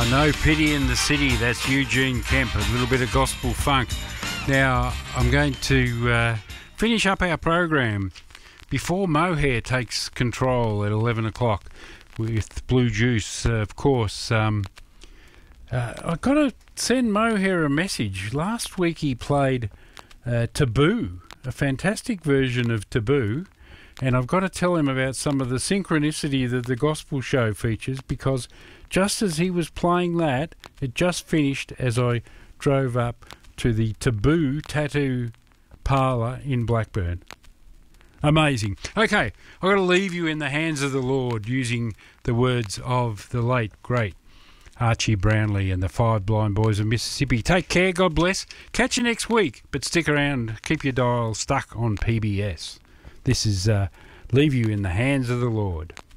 No Pity in the City. That's Eugene Kemp, a little bit of gospel funk. Now, I'm going to finish up our program before Mohair takes control at 11 o'clock with Blue Juice, of course. I've got to send Mohair a message. Last week he played Taboo, a fantastic version of Taboo, and I've got to tell him about some of the synchronicity that the gospel show features, because just as he was playing that, it just finished as I drove up to the Taboo Tattoo Parlour in Blackburn. Amazing. Okay, I've got to leave you in the hands of the Lord using the words of the late, great Archie Brownlee and the Five Blind Boys of Mississippi. Take care, God bless. Catch you next week, but stick around, keep your dial stuck on PBS. This is Leave You in the Hands of the Lord.